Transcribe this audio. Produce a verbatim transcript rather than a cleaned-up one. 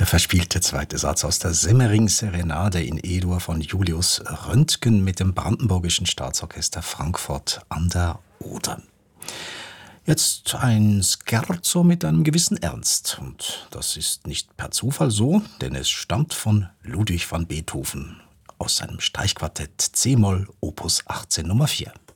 verspielte zweite Satz aus der Semmering-Serenade in E-Dur von Julius Röntgen mit dem Brandenburgischen Staatsorchester Frankfurt an der Oder. Jetzt ein Scherzo mit einem gewissen Ernst. Und das ist nicht per Zufall so, denn es stammt von Ludwig van Beethoven aus seinem Streichquartett C-Moll Opus achtzehn Nummer vier.